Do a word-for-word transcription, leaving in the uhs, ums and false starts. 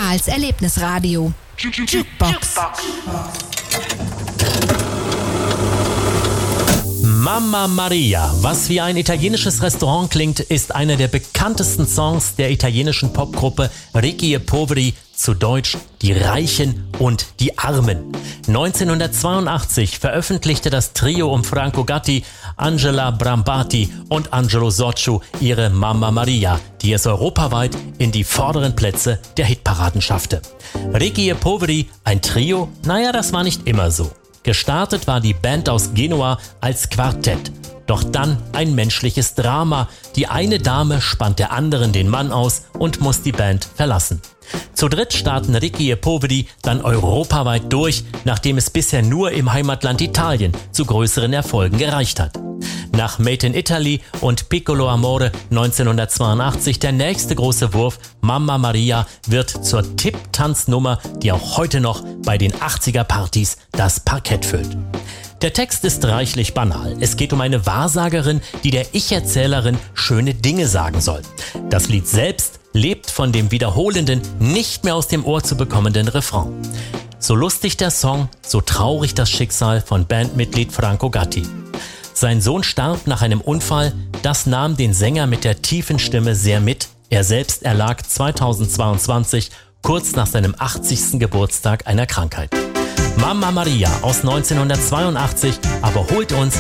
Karls Erlebnisradio. Jukebox. Mamma Maria, was wie ein italienisches Restaurant klingt, ist einer der bekanntesten Songs der italienischen Popgruppe Ricchi e Poveri, zu Deutsch Die Reichen und die Armen. neunzehnhundertzweiundachtzig veröffentlichte das Trio um Franco Gatti, Angela Brambati und Angelo Soccio ihre Mamma Maria, die es europaweit in die vorderen Plätze der Hitparaden schaffte. Ricchi e Poveri, ein Trio? Naja, das war nicht immer so. Gestartet war die Band aus Genua als Quartett. Doch dann ein menschliches Drama. Die eine Dame spannt der anderen den Mann aus und muss die Band verlassen. Zu dritt starten Ricchi e Poveri dann europaweit durch, nachdem es bisher nur im Heimatland Italien zu größeren Erfolgen gereicht hat. Nach Made in Italy und Piccolo Amore neunzehnhundertzweiundachtzig der nächste große Wurf, Mamma Maria, wird zur Tipp-Tanznummer, die auch heute noch bei den achtziger-Partys das Parkett füllt. Der Text ist reichlich banal. Es geht um eine Wahrsagerin, die der Ich-Erzählerin schöne Dinge sagen soll. Das Lied selbst lebt von dem wiederholenden, nicht mehr aus dem Ohr zu bekommenden Refrain. So lustig der Song, so traurig das Schicksal von Bandmitglied Franco Gatti. Sein Sohn starb nach einem Unfall, das nahm den Sänger mit der tiefen Stimme sehr mit. Er selbst erlag zweitausendzweiundzwanzig, kurz nach seinem achtzigsten Geburtstag, einer Krankheit. Mamma Maria aus neunzehnhundertzweiundachtzig aber holt uns